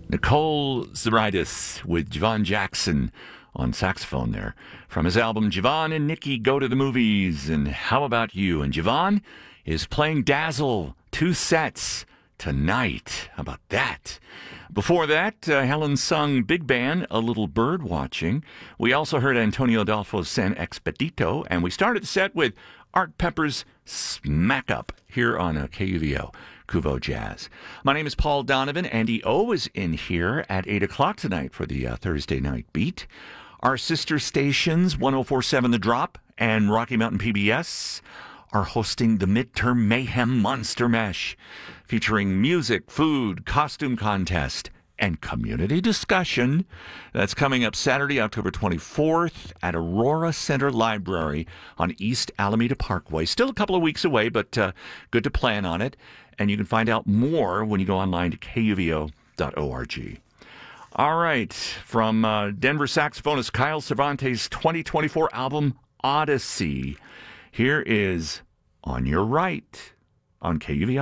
Nicole Zaritis with Javon Jackson on saxophone there from his album Javon and Nikki Go to the Movies. And How About You? And Javon is playing Dazzle 2 sets tonight. How about that? Before that, Helen sung Big Band, A Little Bird Watching. We also heard Antonio Adolfo's San Expedito, and we started the set with Art Pepper's Smack Up here on KUVO, Kuvo Jazz. My name is Paul Donovan. Andy O is in here at 8 o'clock tonight for the Thursday Night Beat. Our sister stations, 104.7 The Drop and Rocky Mountain PBS, are hosting the Midterm Mayhem Monster Mash, featuring music, food, costume contest, and community discussion. That's coming up Saturday, October 24th at Aurora Center Library on East Alameda Parkway. Still a couple of weeks away, but good to plan on it. And you can find out more when you go online to kuvo.org. All right, from Denver saxophonist Kyle Cervantes' 2024 album, Odyssey. Here is On Your Right on KUVO.